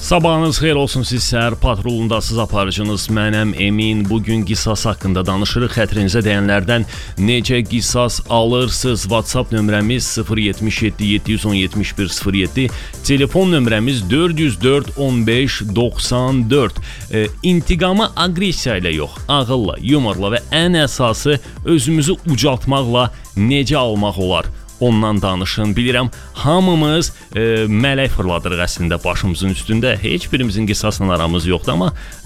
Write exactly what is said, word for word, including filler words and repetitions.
Sabahınız xeyir olsun, siz səhər patrolundasız, aparıcınız mənəm Emin. Bugün qisas haqqında danışırıq. Xətrinizə dəyənlərdən necə qisas alırsınız? WhatsApp nömrəmiz sıfır yetmiş yeddi yeddi yüz on yetmiş bir sıfır yeddi, telefon nömrəmiz dörd yüz dörd on beş doxsan dörd. E, intiqamı aqressiya ilə yox, ağılla, yumorla və ən əsası özümüzü ucaltmaqla necə almaq olar? Ondan danışın. Bilirəm, hamımız e, mələk fırladırıq əslində başımızın üstündə. Heç birimizin qisasla aramız yoxdur, amma